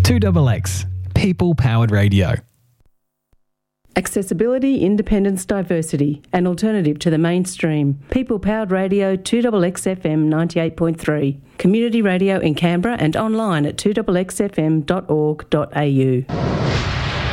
2XX, people-powered radio. Accessibility, independence, diversity, an alternative to the mainstream. People-powered radio 2XX FM 98.3. Community radio in Canberra and online at 2xxfm.org.au.